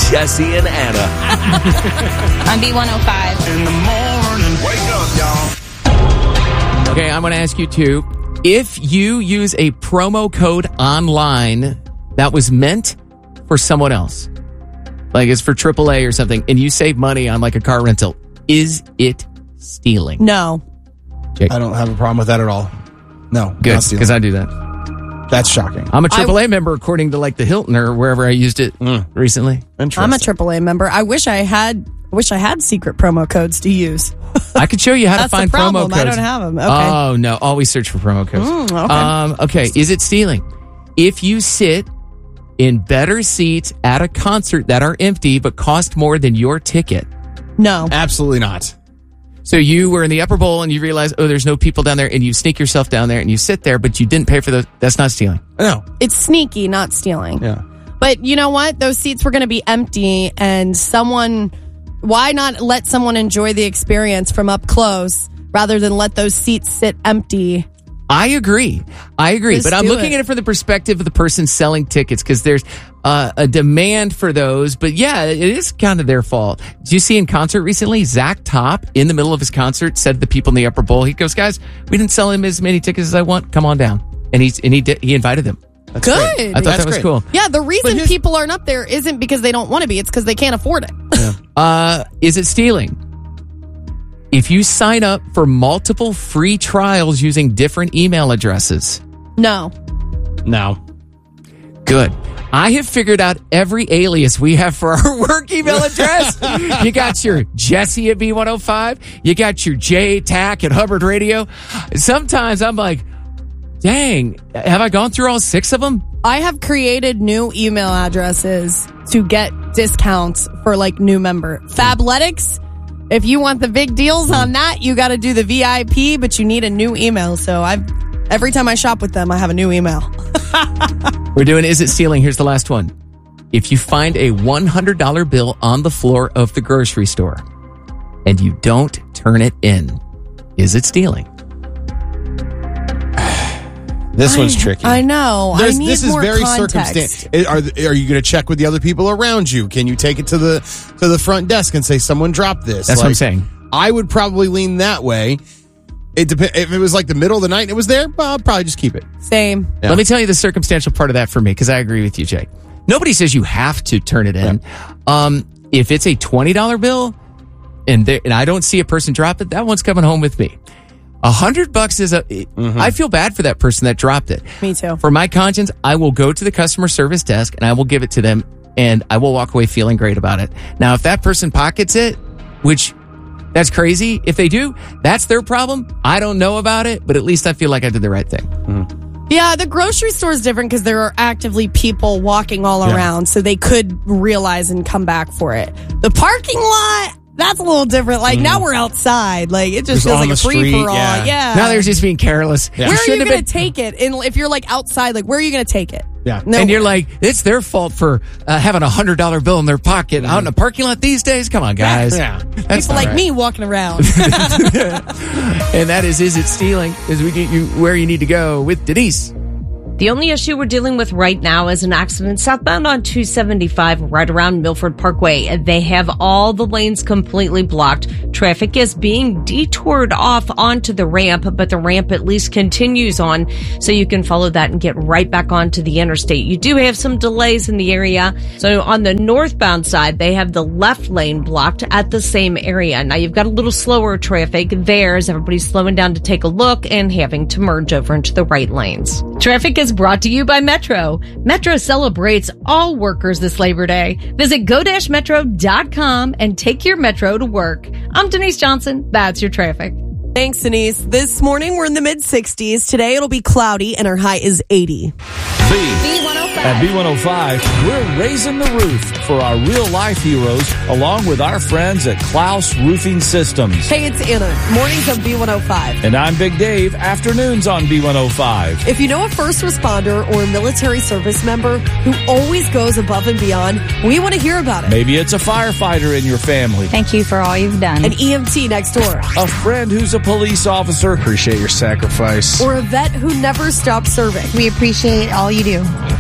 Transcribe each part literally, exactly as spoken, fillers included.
Jesse and Anna. On B one oh five. In the morning, wake up, y'all. Okay, I'm going to ask you too. If you use a promo code online that was meant for someone else, like it's for triple A or something, and you save money on like a car rental, is it stealing? No. Jake. I don't have a problem with that at all. No. Good, because I do that. That's shocking. I'm a triple A member according to like the Hilton or wherever I used it mm. recently. I'm a triple A member. I wish I had I wish I had secret promo codes to use. I could show you how to That's find the promo problem. codes. I don't have them. Okay. Oh, no. Always search for promo codes. Mm, okay. Um, okay. Is it stealing? If you sit in better seats at a concert that are empty but cost more than your ticket. No. Absolutely not. So you were in the upper bowl and you realize, oh, there's no people down there, and you sneak yourself down there and you sit there, but you didn't pay for those. That's not stealing. No. It's sneaky, not stealing. Yeah. But you know what? Those seats were going to be empty, and someone, why not let someone enjoy the experience from up close rather than let those seats sit empty? I agree. I agree. Just but I'm do looking it. at it from the perspective of the person selling tickets because there's uh, a demand for those. But yeah, it is kind of their fault. Did you see in concert recently, Zach Top, in the middle of his concert, said to the people in the upper bowl, he goes, guys, we didn't sell him as many tickets as I want. Come on down. And, he's, and he did, he invited them. That's Good. great. I thought That's that was great. cool. Yeah, the reason his- people aren't up there isn't because they don't want to be. It's because they can't afford it. Yeah. Uh, is it stealing? If you sign up for multiple free trials using different email addresses. No. No. Good. I have figured out every alias we have for our work email address. You got your Jesse at B one oh five. You got your J Tack at Hubbard Radio. Sometimes I'm like, dang, have I gone through all six of them? I have created new email addresses to get discounts for like new member. Fabletics, if you want the big deals on that, you got to do the V I P, but you need a new email. So I've every time I shop with them, I have a new email. We're doing Is It Stealing? Here's the last one. If you find a one hundred dollars bill on the floor of the grocery store and you don't turn it in, is it stealing? This I, one's tricky. I know. There's, I need this is more very context. circumstantial. Are are you going to check with the other people around you? Can you take it to the to the front desk and say someone dropped this? That's like, what I'm saying. I would probably lean that way. It dep- if it was like the middle of the night and it was there, well, I'll probably just keep it. Same. Yeah. Let me tell you the circumstantial part of that for me, because I agree with you, Jake. Nobody says you have to turn it in. Yeah. Um, if it's a twenty dollars bill and, there, and I don't see a person drop it, that one's coming home with me. A hundred bucks is a, mm-hmm. I feel bad for that person that dropped it. Me too. For my conscience, I will go to the customer service desk and I will give it to them and I will walk away feeling great about it. Now, if that person pockets it, which that's crazy. If they do, that's their problem. I don't know about it, but at least I feel like I did the right thing. Mm-hmm. Yeah, the grocery store is different because there are actively people walking all yeah. around, so they could realize and come back for it. The parking lot, that's a little different. Like, mm. now we're outside. Like, it just Just feels on like a the free street, for all. yeah. Yeah. Now they're just being careless. Yeah. Where are you shouldn't going have to been- take it? And if you're like outside, like, where are you going to take it? Yeah. No. And you're like, it's their fault for uh, having a one hundred dollars bill in their pocket out in a parking lot these days? Come on, guys. Yeah. That's People not like right. me walking around. And that is Is It Stealing? As we get you where you need to go with Denise. The only issue we're dealing with right now is an accident southbound on two seventy-five right around Milford Parkway. They have all the lanes completely blocked. Traffic is being detoured off onto the ramp, but the ramp at least continues on, so you can follow that and get right back onto the interstate. You do have some delays in the area. So on the northbound side, they have the left lane blocked at the same area. Now you've got a little slower traffic there as everybody's slowing down to take a look and having to merge over into the right lanes. Traffic is brought to you by Metro. Metro celebrates all workers this Labor Day. Visit go dash metro dot com and take your Metro to work. I'm Denise Johnson. That's your traffic. Thanks, Denise. This morning, we're in the mid sixties. Today, it'll be cloudy, and our high is eighty. B one oh five. At B one oh five, we're raising the roof for our real-life heroes, along with our friends at Klaus Roofing Systems. Hey, it's Anna. Mornings on B one oh five. And I'm Big Dave. Afternoons on B one oh five. If you know a first responder or a military service member who always goes above and beyond, we want to hear about it. Maybe it's a firefighter in your family, Thank you for all you've done. An E M T next door. a friend who's a police officer, Appreciate your sacrifice. Or a vet who never stops serving. We appreciate all you do.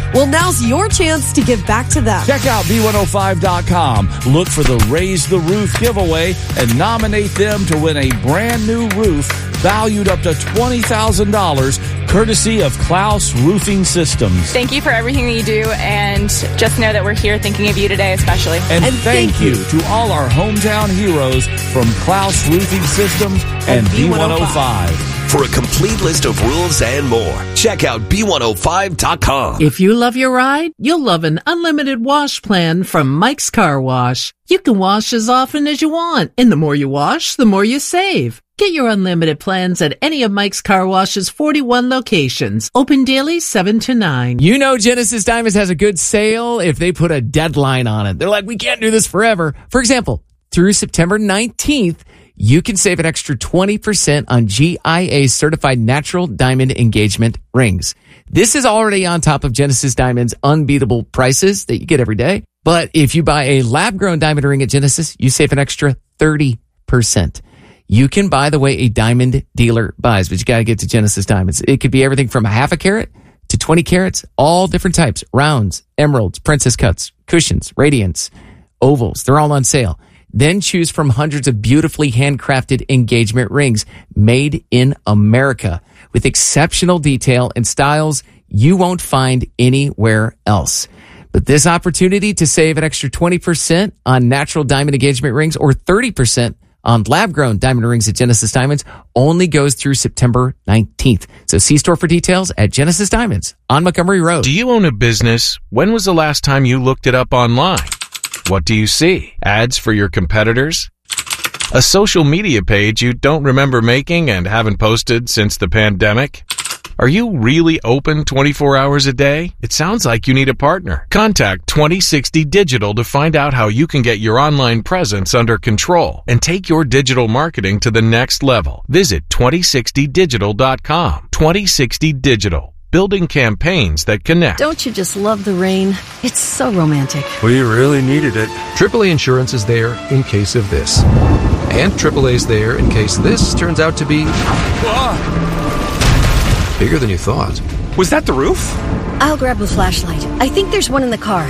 Well, now's your chance to give back to them. Check out B one oh five dot com. Look for the Raise the Roof giveaway and nominate them to win a brand new roof valued up to twenty thousand dollars, courtesy of Klaus Roofing Systems. Thank you for everything that you do, and just know that we're here thinking of you today especially. And, And thank, thank you you. to all our hometown heroes from Klaus Roofing Systems and, And B one oh five. For a complete list of rules and more, check out B one oh five dot com. If you love your ride, you'll love an unlimited wash plan from Mike's Car Wash. You can wash as often as you want, and the more you wash, the more you save. Get your unlimited plans at any of Mike's Car Wash's forty-one locations. Open daily seven to nine. You know Genesis Diamonds has a good sale if they put a deadline on it. They're like, we can't do this forever. For example, through September nineteenth, you can save an extra twenty percent on G I A certified natural diamond engagement rings. This is already on top of Genesis Diamond's unbeatable prices that you get every day. But if you buy a lab-grown diamond ring at Genesis, you save an extra thirty percent. You can buy the way a diamond dealer buys, but you got to get to Genesis Diamonds. It could be everything from a half a carat to twenty carats, all different types, rounds, emeralds, princess cuts, cushions, radiants, ovals. They're all on sale. Then choose from hundreds of beautifully handcrafted engagement rings made in America with exceptional detail and styles you won't find anywhere else. But this opportunity to save an extra twenty percent on natural diamond engagement rings or thirty percent on lab-grown diamond rings at Genesis Diamonds only goes through September nineteenth. So see store for details at Genesis Diamonds on Montgomery Road. Do you own a business? When was the last time you looked it up online? What do you see? Ads for your competitors? A social media page you don't remember making and haven't posted since the pandemic? Are you really open twenty-four hours a day? It sounds like you need a partner. Contact twenty sixty Digital to find out how you can get your online presence under control and take your digital marketing to the next level. Visit twenty sixty digital dot com. twenty sixty Digital. Building campaigns that connect. Don't you just love the rain? It's so romantic. We really needed it. triple A Insurance is there in case of this. And triple A is there in case this turns out to be bigger than you thought. Was that the roof? I'll grab the flashlight. I think there's one in the car.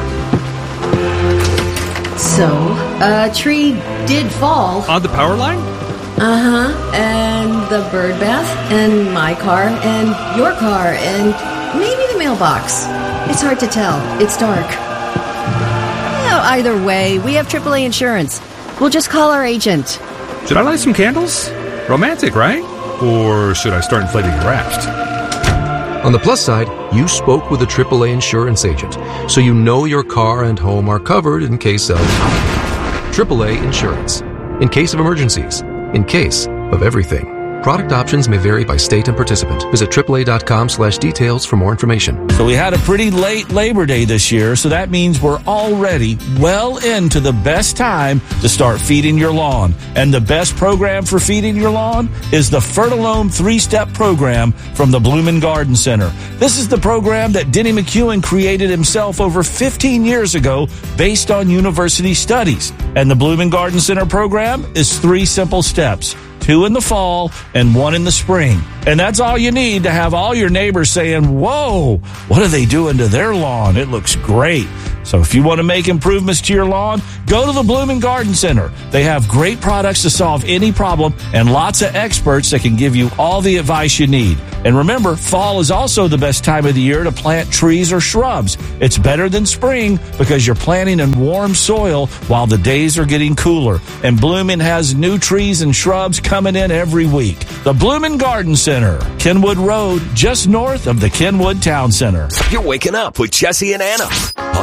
So, a tree did fall. On the power line? Uh-huh. And the bird bath, and my car, and your car, and maybe the mailbox. It's hard to tell. It's dark. Oh, either way, we have triple A insurance. We'll just call our agent. Should I light some candles? Romantic, right? Or should I start inflating the raft? On the plus side, you spoke with a triple A insurance agent, so you know your car and home are covered in case of triple A Insurance. In case of emergencies. In case of everything. Product options may vary by state and participant. Visit triple A dot com slash details for more information. So we had a pretty late Labor Day this year, so that means we're already well into the best time to start feeding your lawn. And the best program for feeding your lawn is the Fertilome three-step program from the Bloomin' Garden Center. This is the program that Denny McEwen created himself over fifteen years ago based on university studies. And the Bloomin' Garden Center program is three simple steps. Two in the fall and one in the spring. And that's all you need to have all your neighbors saying, whoa, what are they doing to their lawn? It looks great. So if you want to make improvements to your lawn, go to the Bloomin' Garden Center. They have great products to solve any problem and lots of experts that can give you all the advice you need. And remember, fall is also the best time of the year to plant trees or shrubs. It's better than spring because you're planting in warm soil while the days are getting cooler. And Bloomin' has new trees and shrubs coming in every week. The Bloomin' Garden Center, Kenwood Road, just north of the Kenwood Town Center. You're waking up with Jesse and Anna on